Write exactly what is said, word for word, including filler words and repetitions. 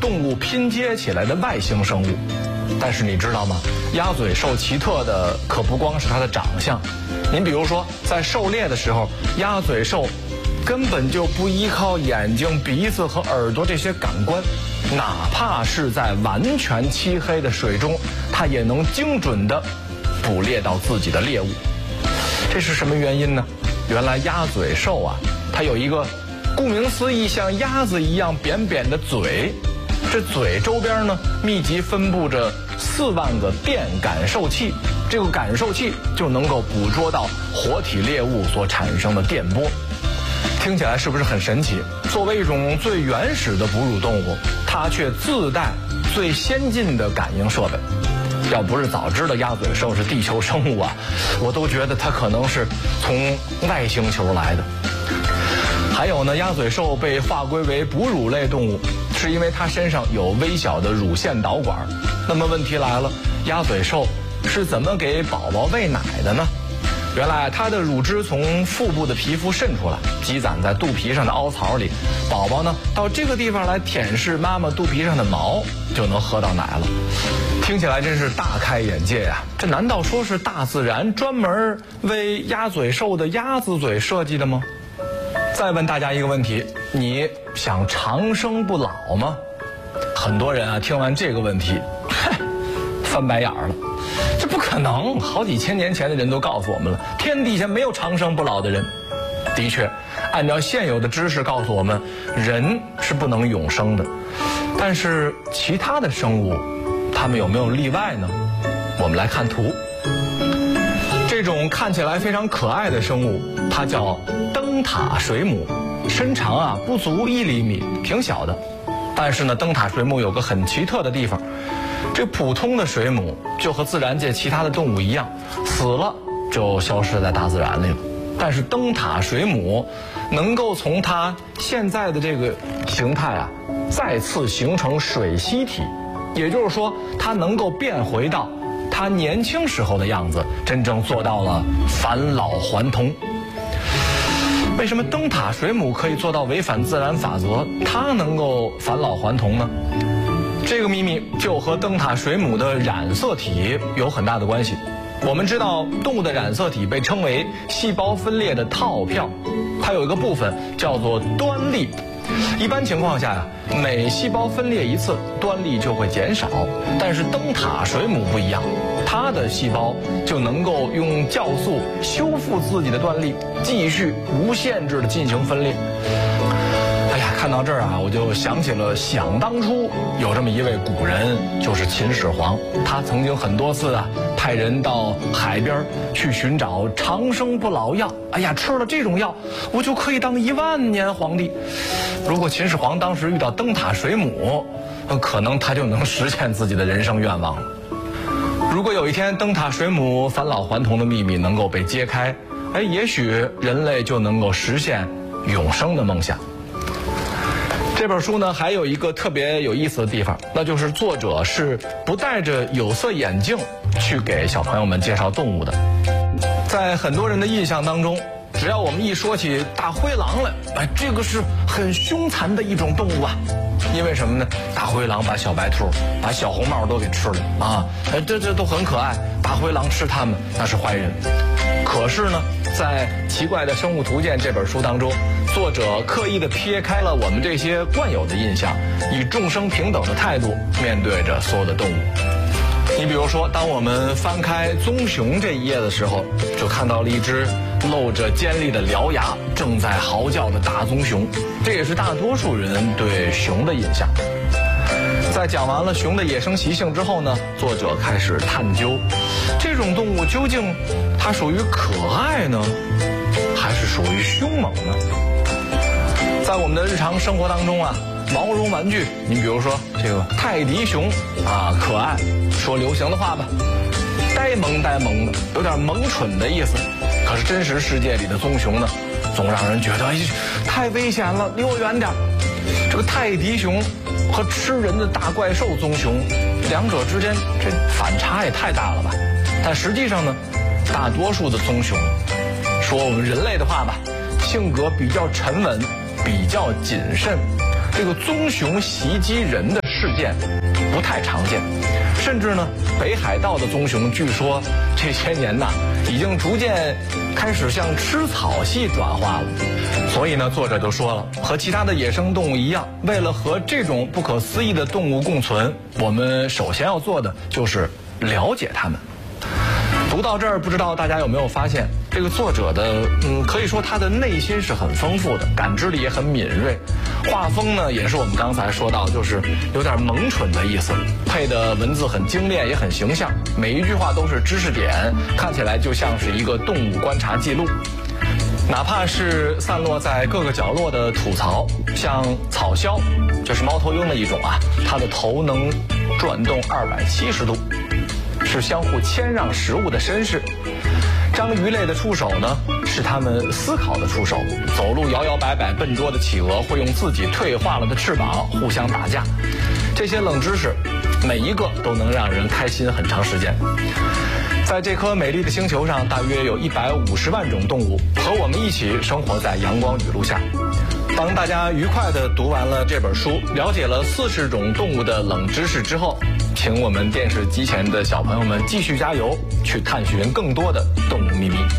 动物拼接起来的外星生物。但是你知道吗？鸭嘴兽奇特的可不光是它的长相。您比如说，在狩猎的时候，鸭嘴兽根本就不依靠眼睛、鼻子和耳朵这些感官，哪怕是在完全漆黑的水中，它也能精准地捕猎到自己的猎物。这是什么原因呢？原来鸭嘴兽啊，它有一个顾名思义像鸭子一样扁扁的嘴，这嘴周边呢密集分布着四万个电感受器，这个感受器就能够捕捉到活体猎物所产生的电波。听起来是不是很神奇？作为一种最原始的哺乳动物，它却自带最先进的感应设备。要不是早知道鸭嘴兽是地球生物啊，我都觉得它可能是从外星球来的。还有呢，鸭嘴兽被划归为哺乳类动物，是因为它身上有微小的乳腺导管。那么问题来了，鸭嘴兽是怎么给宝宝喂奶的呢？原来它的乳汁从腹部的皮肤渗出来，积攒在肚皮上的凹槽里，宝宝呢到这个地方来舔舐妈妈肚皮上的毛，就能喝到奶了。听起来真是大开眼界呀！这难道说是大自然专门为鸭嘴兽的鸭子嘴设计的吗？再问大家一个问题，你想长生不老吗？很多人啊听完这个问题，嘿，翻白眼了。这不可能，好几千年前的人都告诉我们了，天底下没有长生不老的人。的确，按照现有的知识告诉我们，人是不能永生的。但是其他的生物，它们有没有例外呢？我们来看图。这种看起来非常可爱的生物，它叫灯塔水母，身长啊不足一厘米，挺小的。但是呢，灯塔水母有个很奇特的地方，这普通的水母就和自然界其他的动物一样，死了就消失在大自然里了。但是灯塔水母能够从它现在的这个形态啊，再次形成水螅体，也就是说，它能够变回到它年轻时候的样子，真正做到了返老还童。为什么灯塔水母可以做到违反自然法则，它能够返老还童呢？这个秘密就和灯塔水母的染色体有很大的关系。我们知道，动物的染色体被称为细胞分裂的套票，它有一个部分叫做端粒。一般情况下呀，每细胞分裂一次，端粒就会减少。但是灯塔水母不一样，它的细胞就能够用酵素修复自己的端粒，继续无限制的进行分裂。哎呀，看到这儿啊，我就想起了想当初有这么一位古人，就是秦始皇。他曾经很多次啊派人到海边去寻找长生不老药。哎呀，吃了这种药，我就可以当一万年皇帝。如果秦始皇当时遇到灯塔水母，可能他就能实现自己的人生愿望了。如果有一天灯塔水母返老还童的秘密能够被揭开，哎，也许人类就能够实现永生的梦想。这本书呢，还有一个特别有意思的地方，那就是作者是不戴着有色眼镜去给小朋友们介绍动物的。在很多人的印象当中，只要我们一说起大灰狼来，哎，这个是很凶残的一种动物啊。因为什么呢？大灰狼把小白兔、把小红帽都给吃了啊！哎，这这都很可爱。大灰狼吃它们，那是坏人。可是呢，在《奇怪的生物图鉴》这本书当中，作者刻意的撇开了我们这些惯有的印象，以众生平等的态度面对着所有的动物。你比如说，当我们翻开棕熊这一页的时候，就看到了一只露着尖利的獠牙正在嚎叫的大棕熊，这也是大多数人对熊的印象。在讲完了熊的野生习性之后呢，作者开始探究这种动物究竟它属于可爱呢，还是属于凶猛呢？在我们的日常生活当中啊，毛绒玩具，你比如说这个泰迪熊啊，可爱，说流行的话吧，呆萌呆萌的，有点萌蠢的意思。可是真实世界里的棕熊呢，总让人觉得哎，太危险了，离我远点。这个泰迪熊和吃人的大怪兽棕熊，两者之间这反差也太大了吧？但实际上呢，大多数的棕熊，说我们人类的话吧，性格比较沉稳，比较谨慎。这个棕熊袭击人的事件不太常见，甚至呢，北海道的棕熊据说这些年呐，已经逐渐开始向吃草系转化了。所以呢，作者就说了，和其他的野生动物一样，为了和这种不可思议的动物共存，我们首先要做的就是了解它们。读到这儿，不知道大家有没有发现，这个作者的，嗯，可以说他的内心是很丰富的，感知力也很敏锐，画风呢也是我们刚才说到，就是有点萌蠢的意思，配的文字很精炼，也很形象，每一句话都是知识点，看起来就像是一个动物观察记录。哪怕是散落在各个角落的吐槽，像草鸮，这是猫头鹰的一种啊，它的头能转动二百七十度。是相互谦让食物的绅士。章鱼类的触手呢，是他们思考的触手。走路摇摇摆摆笨拙的企鹅会用自己退化了的翅膀互相打架。这些冷知识，每一个都能让人开心很长时间。在这颗美丽的星球上，大约有一百五十万种动物和我们一起生活在阳光雨露下。当大家愉快地读完了这本书，了解了四十种动物的冷知识之后，请我们电视机前的小朋友们继续加油，去探寻更多的动物秘密。